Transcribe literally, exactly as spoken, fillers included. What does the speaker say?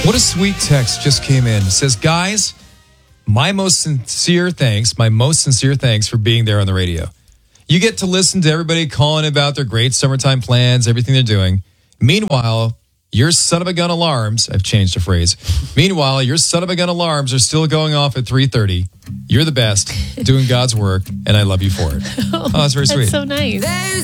What a sweet text just came in. It says, guys, my most sincere thanks, my most sincere thanks for being there on the radio. You get to listen to everybody calling about their great summertime plans, everything they're doing. Meanwhile, your son of a gun alarms, I've changed the phrase. Meanwhile, your son of a gun alarms are still going off at three thirty. You're the best, doing God's work, and I love you for it. Oh, that's very sweet. That's so nice.